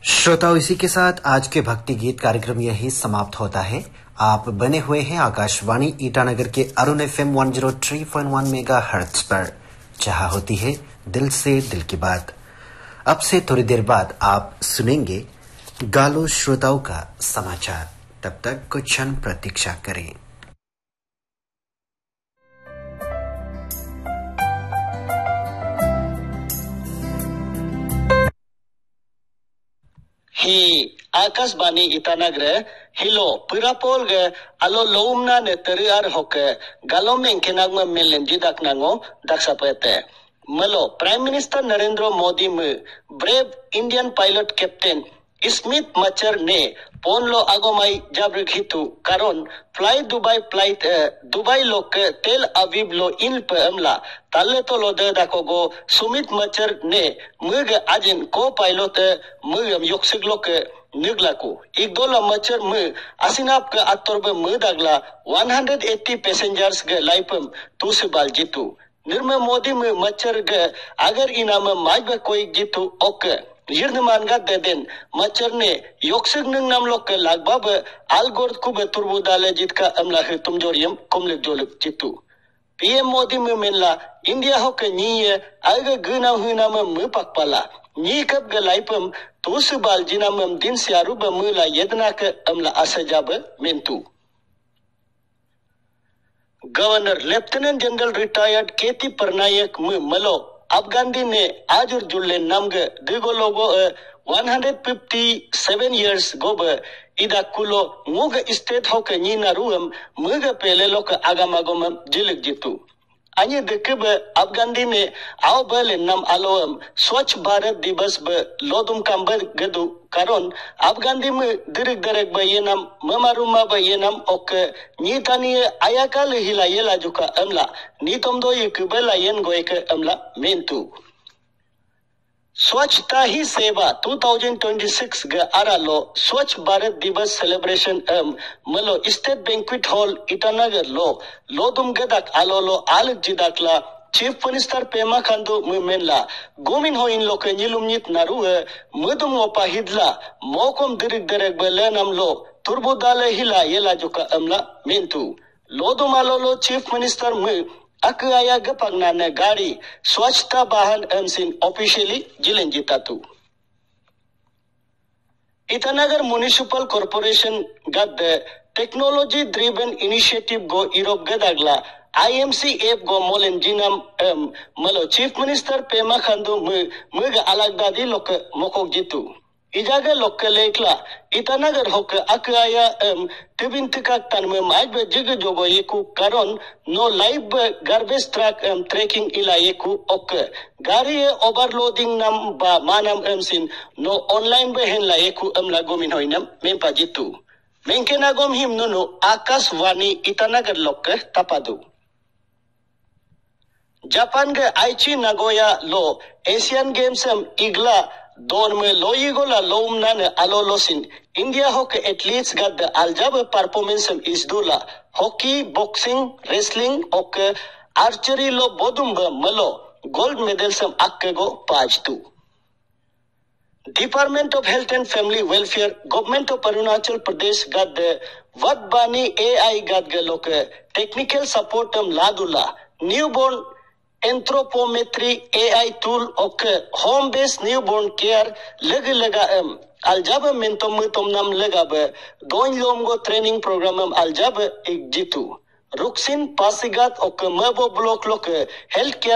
श्रोताओं, इसी के साथ आज के भक्ति गीत कार्यक्रम यही समाप्त होता है। आप बने हुए हैं आकाशवाणी ईटानगर के अरुण FM 103.1 मेगाहर्ट्ज पर, जहां होती है दिल से दिल की बात। अब से थोड़ी देर बाद आप सुनेंगे गालो श्रोताओं का समाचार। तब तक कुछ क्षण प्रतीक्षा करें। ही आकाशवाणी ईटानगर हिलो पुरापोल गे आलो लोमना ने तरियार होके गालो में केनाग में मेलन जिदाक नांगो दक्षापते मलो प्राइम मिनिस्टर नरेंद्र मोदी में brave Indian pilot captain Smith मचर ने पोनलो आगोमाई जाब्रिक हितु कारण फ्लाइट दुबई लोक तेल अवीब लो इन पे अमला ताले तो लो दे दाकोगो सुमित मचर ने मुग आजिन को पायलट मुगम योक्सिक लोक निगलाको एक दोला मचर मु असिनाप के अत्तरबे मु दागला 180 पैसेंजर्स के लाइपम तुसिबाल जितु निर्मय मोदी में मचर गे अगर इनाम माइबे कोई जितु ओके यिर्दमान गा देदेन मचर ने योक्सिक नंग नाम लोग के लागबाब आलगोर्द कुबे तुरबु दाले जित का अमला है तुम जोरियम कुमलिक जोलिक जितु पीएम मोदी में मेला इंडिया हो के नीये आगे गुना हुना में मु पकपाला नी कब गे लाइपम तुसिबाल जिना में दिन से आरुब मुला यदना के अमला असजाब मेंतु गवर्नर लेफ्टिनेंट जनरल रिटायर्ड केती परनायक मलो अफगानी ने आज और जुल्ले नामग दिगो लोगो 157 years गोब इदा कुलो मुग स्टेट हो के नीना रुम मुग पहले लोग आगमागोम जिलिक जितु अन्य दिक्कब अफगानी ने आओ बल नाम आलोम स्वच्छ भारत दिवस ब लोदुम कांबर गदु कारण अफगानी में दिरिक दरेक ब ये नाम ममारुमा ब ये नाम ओक नीतानी आयाकाल हिला ये लाजुका अमला नीतम दो ये कुबला येन गोए के अमला मेंतु स्वच्छता ही सेवा 2026 ग आरालो स्वच्छ भारत दिवस celebration मलो state banquet hall Itanagar लोदुम Gadag आलो आलक जिदाकला चीफ मिनिस्टर पेमा खांडू मुमेनला गोमिन हो इन लोके निलुमनित नारू मुदुम ओपा हिदला मोकम दिरिक दरेक बले नाम लो तुरबुदाले हिला येला जुका अमला मेंतु लोदुम आलो चीफ मिनिस्टर मु अकया गपगना ने गाड़ी स्वच्छता वाहन एमसिन ऑफिशियली जिलें जितातु ईटानगर म्युनिसिपल कॉर्पोरेशन गद टेक्नोलॉजी ड्रिवन इनिशिएटिव गो यूरोप गदागला IMC ऐप गो मोलेन जिनम मलो चीफ मिनिस्टर पेमा खांडू मुग अलग दादी लोक मोकोक जितु इजागे लोक लेखला ईटानगर होक अकया तिबिंतिका तन में माइब जिग जोगो येकु कारण no live garbage truck trekking इला येकु ओक गाड़ी ओवरलोडिंग नाम बा मानम एमसिन नो ऑनलाइन बहन ला येकु अमला गोमिन होइनम मेंपा जितु मेंकेना गोम हिम नो आकाशवाणी ईटानगर लोक तपादु जापान के आइची नागोया लो एशियन गेम्स इगला दोन में लोईगोला लोमना ने आलोलोसिन इंडिया होके एथलीट्स गद अलजब performance इस्दुला hockey boxing wrestling okay archery low बोदुम मलो gold medal some अक्केगो पाजतु department of health and family welfare government of Arunachal Pradesh गद वदबानी AI गद गलोक technical support लादुला newborn anthropometry AI tool okay home based newborn care लगा अलजब मेंतोम नाम लगाब दोइन लोमगो training programme अलजब एक जितु Ruksin पासिगात okay मबो block लोक health care